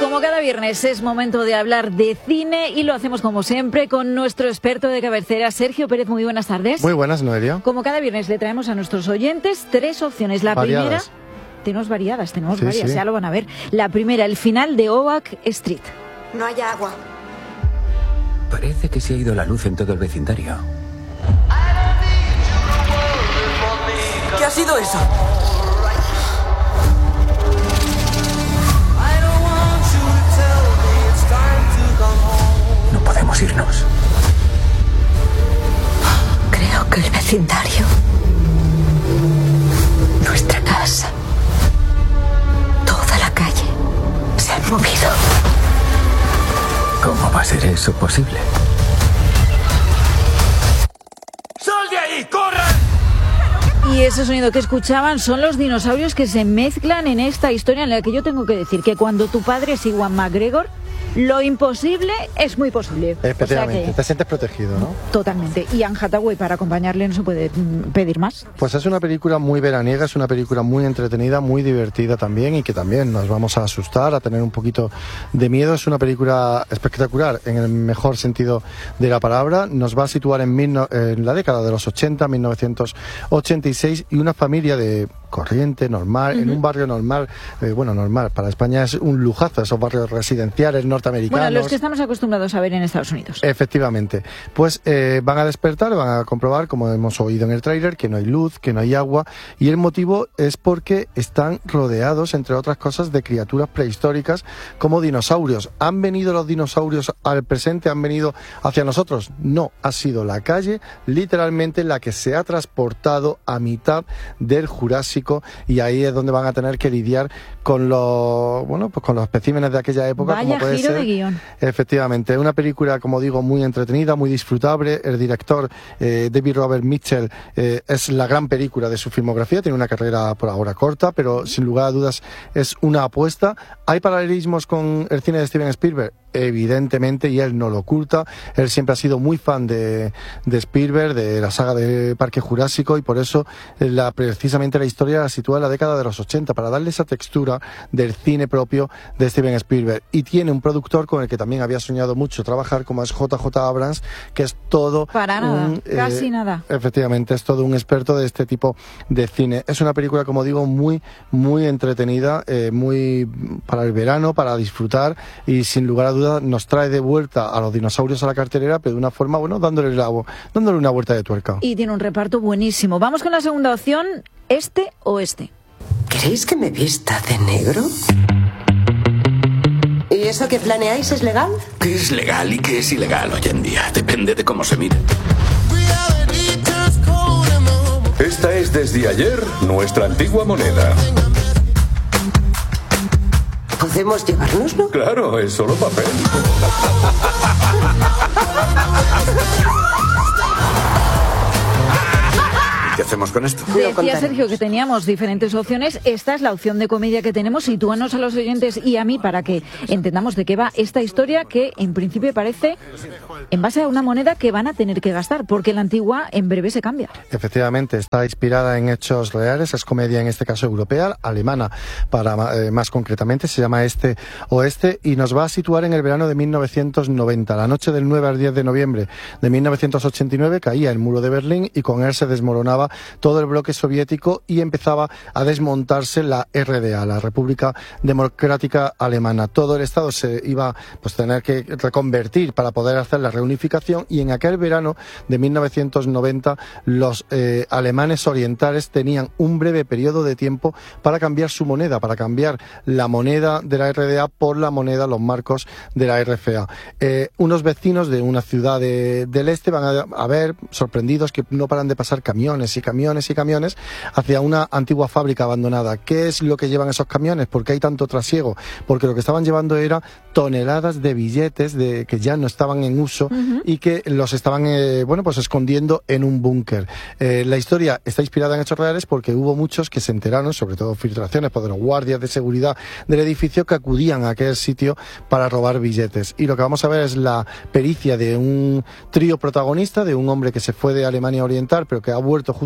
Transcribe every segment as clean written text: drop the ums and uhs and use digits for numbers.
Como cada viernes es momento de hablar de cine y lo hacemos como siempre con nuestro experto de cabecera, Sergio Pérez. Muy buenas tardes. Muy buenas, Noelia. Como cada viernes le traemos a nuestros oyentes 3 opciones. La primera, tenemos varias, ya lo van a ver. La primera, el final de Oak Street. No hay agua. Parece que se ha ido la luz en todo el vecindario. ¿Qué ha sido eso? No podemos irnos. Creo que el vecindario, nuestra casa, toda la calle se han movido. ¿Cómo va a ser eso posible? ¡Sal de ahí! ¡Corre! Y ese sonido que escuchaban son los dinosaurios que se mezclan en esta historia, en la que yo tengo que decir que cuando tu padre es Ewan McGregor, lo imposible es muy posible. Efectivamente, o sea que, te sientes protegido, ¿no? Totalmente. Y Anne Hathaway para acompañarle no se puede pedir más. Pues es una película muy veraniega, es una película muy entretenida, muy divertida también, y que también nos vamos a asustar, a tener un poquito de miedo. Es una película espectacular en el mejor sentido de la palabra. Nos va a situar en la década de los 80, 1986, y una familia de corriente, normal, en un barrio normal, normal, para España es un lujazo, esos barrios residenciales norteamericanos. Bueno, los que estamos acostumbrados a ver en Estados Unidos. Efectivamente. Pues van a despertar, van a comprobar, como hemos oído en el tráiler, que no hay luz, que no hay agua, y el motivo es porque están rodeados, entre otras cosas, de criaturas prehistóricas como dinosaurios. ¿Han venido los dinosaurios al presente? ¿Han venido hacia nosotros? No, ha sido la calle, literalmente, la que se ha transportado a mitad del Jurásico, y ahí es donde van a tener que lidiar con con los especímenes de aquella época. Vaya como puede giro ser, de guión. Efectivamente, es una película, como digo, muy entretenida, muy disfrutable. El director, David Robert Mitchell, es la gran película de su filmografía. Tiene una carrera por ahora corta, pero sin lugar a dudas es una apuesta. ¿Hay paralelismos con el cine de Steven Spielberg? Evidentemente, y él no lo oculta. Él siempre ha sido muy fan de Spielberg, de la saga de Parque Jurásico, y por eso precisamente la historia la sitúa en la década de los 80, para darle esa textura del cine propio de Steven Spielberg. Y tiene un productor con el que también había soñado mucho trabajar, como es JJ Abrams, que es todo para nada, casi nada. Efectivamente, es todo un experto de este tipo de cine. Es una película, como digo, muy, muy entretenida, muy para el verano, para disfrutar, y sin lugar a dudas nos trae de vuelta a los dinosaurios a la cartelera, pero de una forma, dándole una vuelta de tuerca. Y tiene un reparto buenísimo. Vamos con la segunda opción, este o este. ¿Queréis que me vista de negro? ¿Y eso que planeáis es legal? ¿Qué es legal y qué es ilegal hoy en día? Depende de cómo se mire. Esta es desde ayer nuestra antigua moneda. ¿Podemos llevárnoslo? Claro, es solo papel. ¿Qué hacemos con esto? Decía Sergio que teníamos diferentes opciones. Esta es la opción de comedia que tenemos. Sitúanos a los oyentes y a mí para que entendamos de qué va esta historia, que en principio parece en base a una moneda que van a tener que gastar, porque la antigua en breve se cambia. Efectivamente, está inspirada en hechos reales. Es comedia, en este caso europea, alemana, más concretamente. Se llama Este Oeste, y nos va a situar en el verano de 1990. La noche del 9 al 10 de noviembre de 1989 caía el muro de Berlín, y con él se desmoronaba todo el bloque soviético y empezaba a desmontarse la RDA, la República Democrática Alemana. Todo el Estado se iba a tener que reconvertir para poder hacer la reunificación, y en aquel verano de 1990 los alemanes orientales tenían un breve periodo de tiempo para cambiar su moneda, para cambiar la moneda de la RDA por la moneda, los marcos de la RFA. Unos vecinos de una ciudad del este van a ver, sorprendidos, que no paran de pasar camiones y camiones y camiones hacia una antigua fábrica abandonada. ¿Qué es lo que llevan esos camiones? ¿Por qué hay tanto trasiego? Porque lo que estaban llevando era toneladas de billetes que ya no estaban en uso y que los estaban escondiendo en un búnker. La historia está inspirada en hechos reales porque hubo muchos que se enteraron, sobre todo filtraciones por los guardias de seguridad del edificio, que acudían a aquel sitio para robar billetes. Y lo que vamos a ver es la pericia de un trío protagonista, de un hombre que se fue de Alemania Oriental pero que ha vuelto justo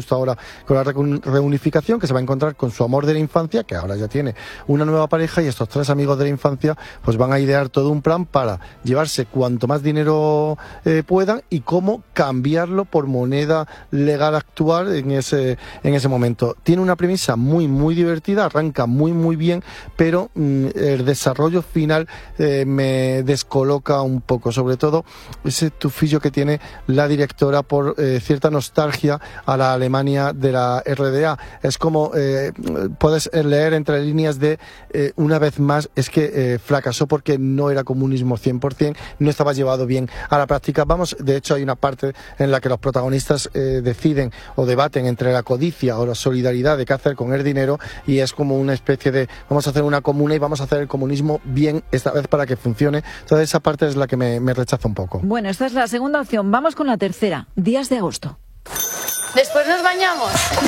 justo ahora con la reunificación, que se va a encontrar con su amor de la infancia, que ahora ya tiene una nueva pareja, y estos 3 amigos de la infancia pues van a idear todo un plan para llevarse cuanto más dinero puedan y cómo cambiarlo por moneda legal actual en ese momento. Tiene una premisa muy muy divertida, arranca muy muy bien, pero el desarrollo final me descoloca un poco, sobre todo ese tufillo que tiene la directora por cierta nostalgia a la Alemania de la RDA. Es como puedes leer entre líneas de una vez más, es que fracasó porque no era comunismo 100%, no estaba llevado bien a la práctica. De hecho hay una parte en la que los protagonistas deciden o debaten entre la codicia o la solidaridad de qué hacer con el dinero, y es como una especie de vamos a hacer una comuna y vamos a hacer el comunismo bien esta vez para que funcione. Toda esa parte es la que me rechaza un poco. Bueno, esta es la segunda opción. Vamos con la tercera, Días de agosto. Después nos bañamos.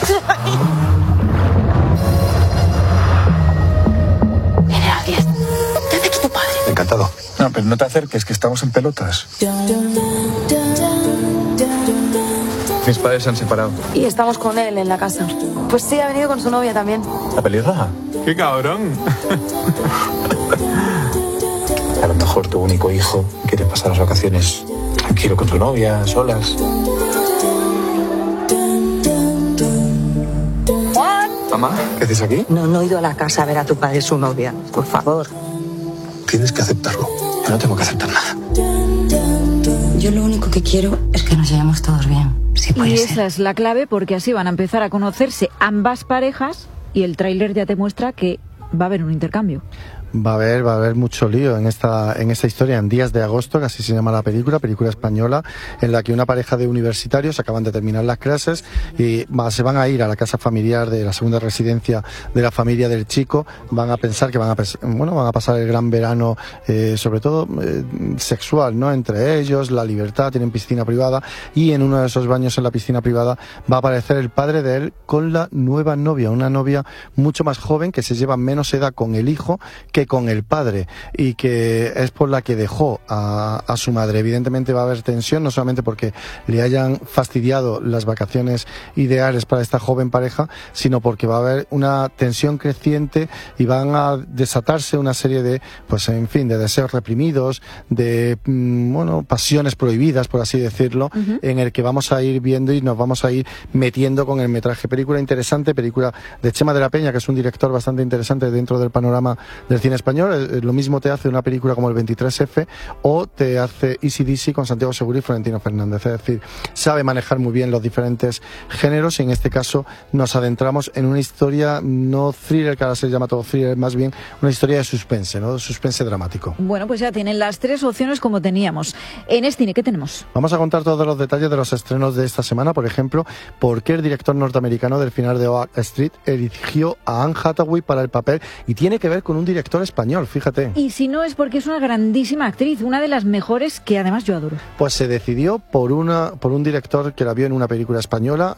Viene alguien. ¿Qué hace aquí tu padre? Encantado. No, pero no te acerques, que estamos en pelotas. Mis padres se han separado. Y estamos con él en la casa. Pues sí, ha venido con su novia también. ¿La pelirroja? ¡Qué cabrón! A lo mejor tu único hijo quiere pasar las vacaciones tranquilo con tu novia, solas. Mamá, ¿qué haces aquí? No he ido a la casa a ver a tu padre y su novia. Por favor. Tienes que aceptarlo. Yo no tengo que aceptar nada. Yo lo único que quiero es que nos llevemos todos bien. Si puede Y ser. esa es la clave, porque así van a empezar a conocerse ambas parejas, y el tráiler ya te muestra que va a haber un intercambio. Va a haber mucho lío en esta historia, en Días de agosto, que así se llama la película española, en la que una pareja de universitarios acaban de terminar las clases y se van a ir a la casa familiar de la segunda residencia de la familia del chico. Van a pensar que van a pasar el gran verano, sobre todo sexual, ¿no? Entre ellos, la libertad, tienen piscina privada, y en uno de esos baños en la piscina privada va a aparecer el padre de él con la nueva novia, una novia mucho más joven que se lleva menos edad con el hijo que con el padre, y que es por la que dejó a su madre. Evidentemente va a haber tensión, no solamente porque le hayan fastidiado las vacaciones ideales para esta joven pareja, sino porque va a haber una tensión creciente y van a desatarse una serie de, de deseos reprimidos, de pasiones prohibidas, por así decirlo, en el que vamos a ir viendo y nos vamos a ir metiendo con el metraje. Película interesante, película de Chema de la Peña, que es un director bastante interesante dentro del panorama del cine español. Lo mismo te hace una película como el 23F o te hace Easy Dizzy con Santiago Segura y Florentino Fernández. Es decir, sabe manejar muy bien los diferentes géneros, y en este caso nos adentramos en una historia no thriller, que ahora se llama todo thriller, más bien una historia de suspense, ¿no? Suspense dramático. Bueno, pues ya tienen las 3 opciones como teníamos. En Escine, ¿qué tenemos? Vamos a contar todos los detalles de los estrenos de esta semana. Por ejemplo, por qué el director norteamericano del final de Oak Street eligió a Anne Hathaway para el papel, y tiene que ver con un director español, fíjate. Y si no, es porque es una grandísima actriz, una de las mejores, que además yo adoro. Pues se decidió por un director que la vio en una película española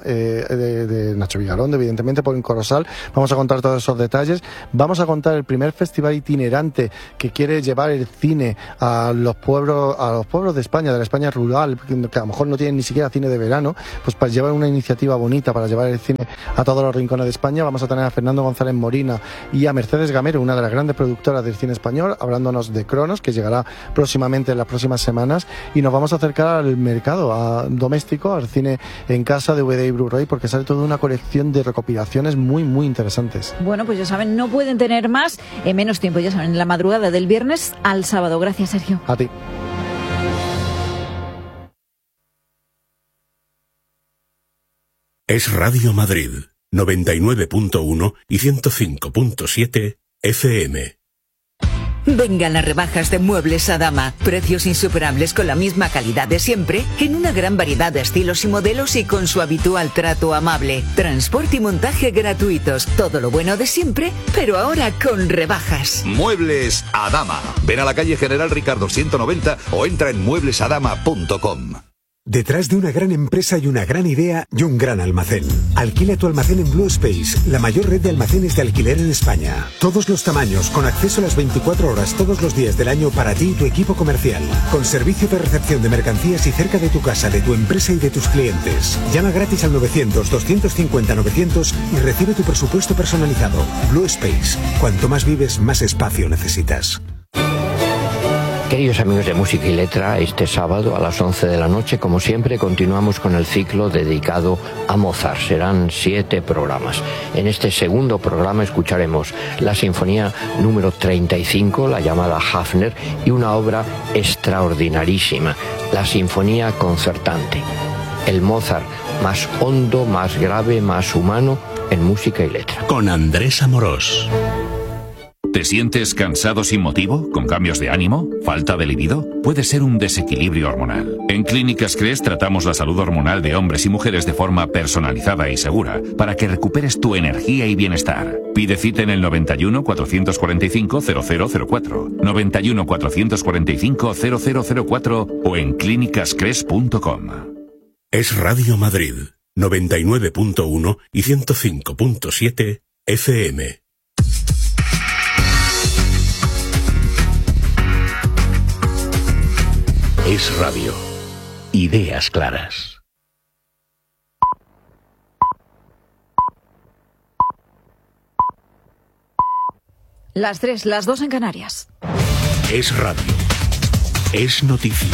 de Nacho Vigalondo, evidentemente, por un Corozal. Vamos a contar todos esos detalles. Vamos a contar el primer festival itinerante que quiere llevar el cine a los pueblos de España, de la España rural, que a lo mejor no tienen ni siquiera cine de verano, pues para llevar una iniciativa bonita para llevar el cine a todos los rincones de España. Vamos a tener a Fernando González Molina y a Mercedes Gamero, una de las grandes productoras del cine español, hablándonos de Cronos, que llegará próximamente en las próximas semanas, y nos vamos a acercar al mercado doméstico, al cine en casa, DVD y Blu-ray, porque sale toda una colección de recopilaciones muy muy interesantes. Bueno, pues ya saben, no pueden tener más en menos tiempo, ya saben, en la madrugada del viernes al sábado. Gracias, Sergio. A ti. Es Radio Madrid, 99.1 y 105.7 FM. Vengan las rebajas de Muebles Adama. Precios insuperables con la misma calidad de siempre, en una gran variedad de estilos y modelos y con su habitual trato amable. Transporte y montaje gratuitos. Todo lo bueno de siempre, pero ahora con rebajas. Muebles Adama. Ven a la calle General Ricardo 190 o entra en mueblesadama.com. Detrás de una gran empresa y una gran idea y un gran almacén. Alquila tu almacén en Blue Space, la mayor red de almacenes de alquiler en España. Todos los tamaños, con acceso a las 24 horas todos los días del año para ti y tu equipo comercial. Con servicio de recepción de mercancías y cerca de tu casa, de tu empresa y de tus clientes. Llama gratis al 900-250-900 y recibe tu presupuesto personalizado. Blue Space. Cuanto más vives, más espacio necesitas. Queridos amigos de Música y Letra, este sábado a las 11 de la noche, como siempre, continuamos con el ciclo dedicado a Mozart. Serán 7 programas. En este segundo programa escucharemos la Sinfonía número 35, la llamada Hafner, y una obra extraordinarísima, la Sinfonía Concertante. El Mozart más hondo, más grave, más humano en Música y Letra. Con Andrés Amorós. ¿Te sientes cansado sin motivo? ¿Con cambios de ánimo? ¿Falta de libido? Puede ser un desequilibrio hormonal. En Clínicas Cres tratamos la salud hormonal de hombres y mujeres de forma personalizada y segura para que recuperes tu energía y bienestar. Pide cita en el 91 445 0004, 91 445 0004 o en clínicascres.com. Es Radio Madrid, 99.1 y 105.7 FM. Es Radio. Ideas claras. Las 3, las 2 en Canarias. Es Radio. Es noticia.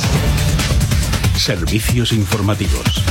Servicios informativos.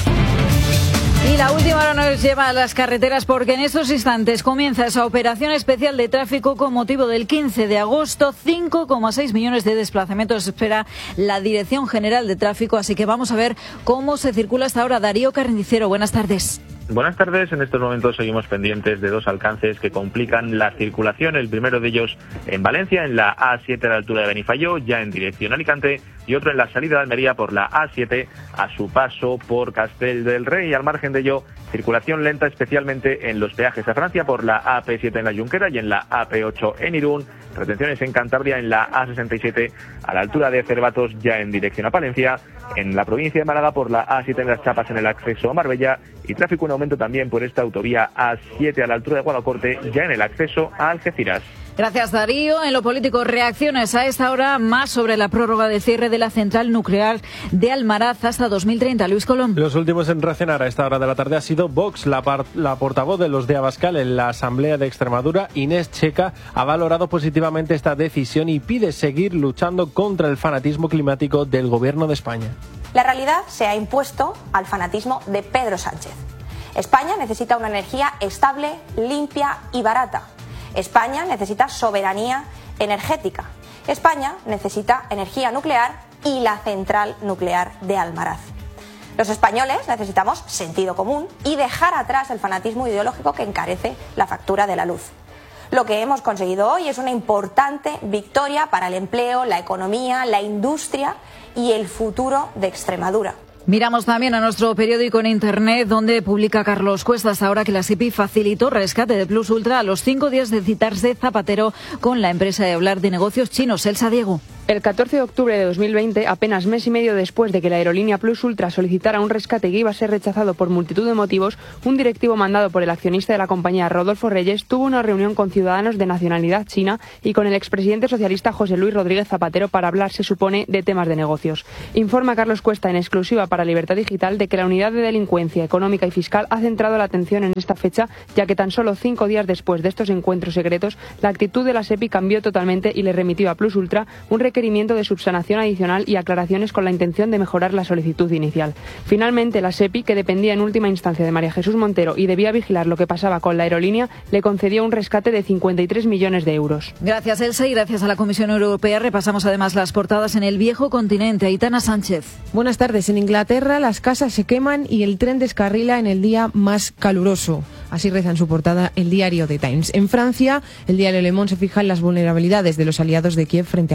Y la última hora nos lleva a las carreteras porque en estos instantes comienza esa operación especial de tráfico con motivo del 15 de agosto. 5,6 millones de desplazamientos espera la Dirección General de Tráfico, así que vamos a ver cómo se circula hasta ahora. Darío Carnicero, buenas tardes. Buenas tardes. En estos momentos seguimos pendientes de 2 alcances que complican la circulación. El primero de ellos en Valencia, en la A7 a la altura de Benifayó, ya en dirección a Alicante, y otro en la salida de Almería por la A7 a su paso por Castel del Rey. Y al margen de ello, circulación lenta especialmente en los peajes a Francia por la AP7 en la Junquera y en la AP8 en Irún. Retenciones en Cantabria en la A67 a la altura de Cervatos, ya en dirección a Palencia. En la provincia de Málaga por la A7 en las Chapas en el acceso a Marbella. Y tráfico en aumento también por esta autovía A7 a la altura de Guadacorte, ya en el acceso a Algeciras. Gracias, Darío. En lo político, reacciones a esta hora más sobre la prórroga de cierre de la central nuclear de Almaraz hasta 2030. Luis Colón. Los últimos en reaccionar a esta hora de la tarde ha sido Vox. La portavoz de los de Abascal en la Asamblea de Extremadura, Inés Checa, ha valorado positivamente esta decisión y pide seguir luchando contra el fanatismo climático del Gobierno de España. La realidad se ha impuesto al fanatismo de Pedro Sánchez. España necesita una energía estable, limpia y barata. España necesita soberanía energética. España necesita energía nuclear y la central nuclear de Almaraz. Los españoles necesitamos sentido común y dejar atrás el fanatismo ideológico que encarece la factura de la luz. Lo que hemos conseguido hoy es una importante victoria para el empleo, la economía, la industria y el futuro de Extremadura. Miramos también a nuestro periódico en Internet, donde publica Carlos Cuestas ahora que la SEPI facilitó rescate de Plus Ultra a los 5 días de citarse Zapatero con la empresa de hablar de negocios chinos. Elsa Diego. El 14 de octubre de 2020, apenas mes y medio después de que la aerolínea Plus Ultra solicitara un rescate que iba a ser rechazado por multitud de motivos, un directivo mandado por el accionista de la compañía, Rodolfo Reyes, tuvo una reunión con ciudadanos de nacionalidad china y con el expresidente socialista José Luis Rodríguez Zapatero para hablar, se supone, de temas de negocios. Informa Carlos Cuesta en exclusiva para Libertad Digital de que la Unidad de Delincuencia Económica y Fiscal ha centrado la atención en esta fecha, ya que tan solo 5 días después de estos encuentros secretos, la actitud de la SEPI cambió totalmente y le remitió a Plus Ultra un requerimiento de subsanación adicional y aclaraciones con la intención de mejorar la solicitud inicial. Finalmente, la SEPI, que dependía en última instancia de María Jesús Montero y debía vigilar lo que pasaba con la aerolínea, le concedió un rescate de 53 millones de euros. Gracias, Elsa, y gracias a la Comisión Europea repasamos además las portadas en el viejo continente. Aitana Sánchez. Buenas tardes. En Inglaterra las casas se queman y el tren descarrila en el día más caluroso. Así reza en su portada el diario The Times. En Francia, el diario Le Monde se fija en las vulnerabilidades de los aliados de Kiev frente a Moscú.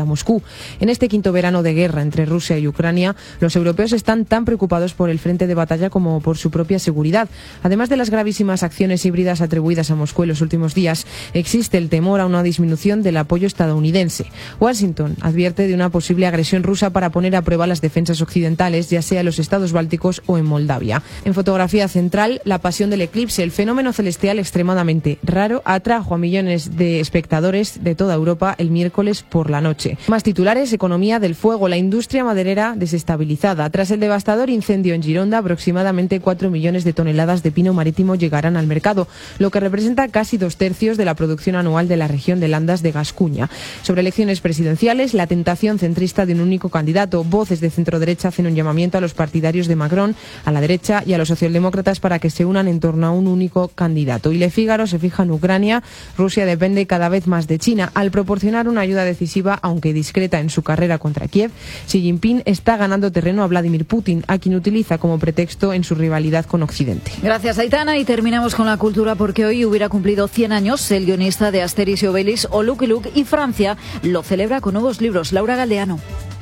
En este quinto verano de guerra entre Rusia y Ucrania, los europeos están tan preocupados por el frente de batalla como por su propia seguridad. Además de las gravísimas acciones híbridas atribuidas a Moscú en los últimos días, existe el temor a una disminución del apoyo estadounidense. Washington advierte de una posible agresión rusa para poner a prueba las defensas occidentales, ya sea en los estados bálticos o en Moldavia. En fotografía central, la pasión del eclipse, el fenómeno celestial extremadamente raro, atrajo a millones de espectadores de toda Europa el miércoles por la noche. Más titulares: economía del fuego, la industria maderera desestabilizada. Tras el devastador incendio en Gironda, aproximadamente 4 millones de toneladas de pino marítimo llegarán al mercado, lo que representa casi 2/3 de la producción anual de la región de Landas de Gascuña. Sobre elecciones presidenciales, la tentación centrista de un único candidato. Voces de centroderecha hacen un llamamiento a los partidarios de Macron, a la derecha y a los socialdemócratas para que se unan en torno a un único candidato. Y Le Figaro se fija en Ucrania. Rusia depende cada vez más de China. Al proporcionar una ayuda decisiva, aunque discreta, en su carrera contra Kiev, Xi Jinping está ganando terreno a Vladimir Putin, a quien utiliza como pretexto en su rivalidad con Occidente. Gracias, Aitana. Y terminamos con la cultura, porque hoy hubiera cumplido 100 años el guionista de Asterix y Obelix o Lucky Luke, y Francia lo celebra con nuevos libros. Laura Galdeano.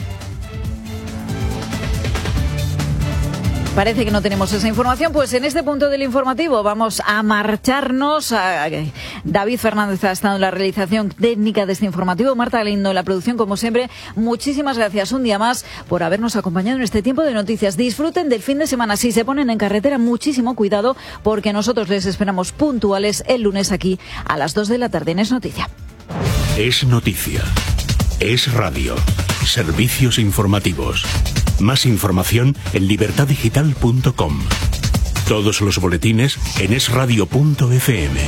Parece que no tenemos esa información, pues en este punto del informativo vamos a marcharnos. David Fernández ha estado en la realización técnica de este informativo, Marta Galindo en la producción, como siempre. Muchísimas gracias un día más por habernos acompañado en este tiempo de noticias. Disfruten del fin de semana. Si se ponen en carretera, muchísimo cuidado, porque nosotros les esperamos puntuales el lunes aquí a las 2 de la tarde en Es Noticia. Es Noticia. Es Radio. Servicios informativos. Más información en libertaddigital.com. Todos los boletines en esradio.fm.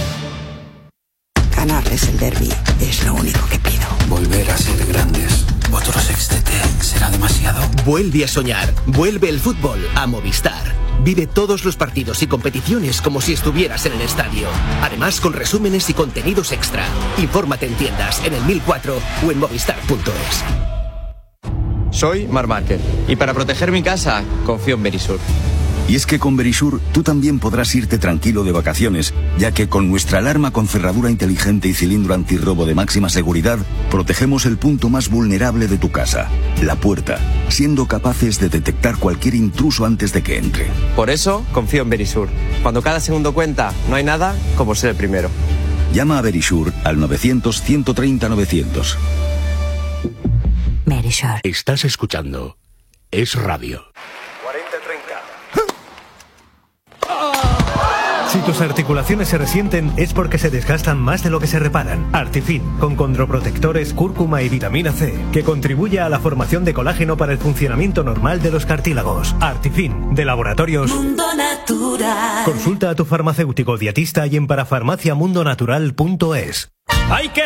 Ganarles el derbi es lo único que pido. Volver a ser grandes. Otro sextete será demasiado. Vuelve a soñar. Vuelve el fútbol a Movistar. Vive todos los partidos y competiciones como si estuvieras en el estadio. Además, con resúmenes y contenidos extra. Infórmate en tiendas, en el 1004 o en movistar.es. Soy Marc Márquez y para proteger mi casa confío en Verisur. Y es que con Verisur tú también podrás irte tranquilo de vacaciones, ya que con nuestra alarma con cerradura inteligente y cilindro antirrobo de máxima seguridad, protegemos el punto más vulnerable de tu casa, la puerta, siendo capaces de detectar cualquier intruso antes de que entre. Por eso confío en Verisur. Cuando cada segundo cuenta, no hay nada como ser el primero. Llama a Verisur al 900-130-900. Verisur. Estás escuchando Es Radio. Si tus articulaciones se resienten es porque se desgastan más de lo que se reparan. Artifin, con condroprotectores, cúrcuma y vitamina C, que contribuye a la formación de colágeno para el funcionamiento normal de los cartílagos. Artifin, de Laboratorios Mundo Natural. Consulta a tu farmacéutico dietista y en parafarmaciamundonatural.es. ¡Hay que